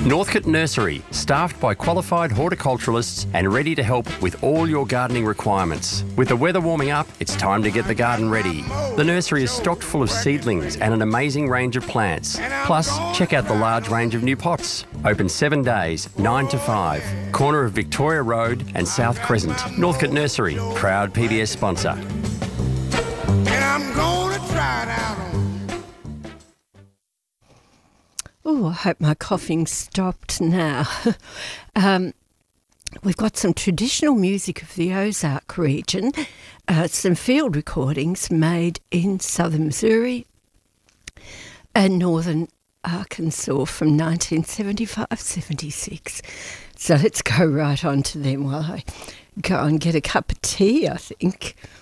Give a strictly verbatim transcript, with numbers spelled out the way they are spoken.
Northcote Nursery, staffed by qualified horticulturalists and ready to help with all your gardening requirements. With the weather warming up, it's time to get the garden ready. The nursery is stocked full of seedlings and an amazing range of plants. Plus, check out the large range of new pots. Open seven days, nine to five. Corner of Victoria Road and South Crescent. Northcote Nursery, proud P B S sponsor. And I'm gonna try it out on. Oh, I hope my coughing stopped now. um, we've got some traditional music of the Ozark region, uh, some field recordings made in southern Missouri and northern Arkansas from nineteen seventy-five seventy-six. So let's go right on to them while I go and get a cup of tea, I think.